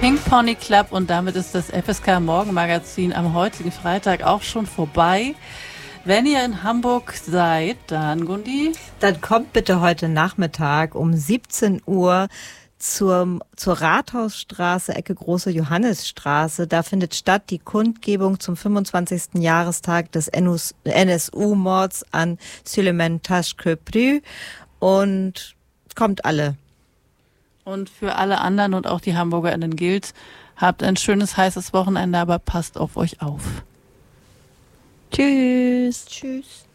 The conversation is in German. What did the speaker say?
Pink Pony Club und damit ist das FSK Morgenmagazin am heutigen Freitag auch schon vorbei. Wenn ihr in Hamburg seid, dann Gundi? Dann kommt bitte heute Nachmittag um 17 Uhr zur Rathausstraße, Ecke Große Johannisstraße. Da findet statt die Kundgebung zum 25. Jahrestag des NSU-Mords an Süleyman Taş-Köprü. Und kommt alle. Und für alle anderen und auch die HamburgerInnen gilt, habt ein schönes, heißes Wochenende, aber passt auf euch auf. Tschüss. Tschüss.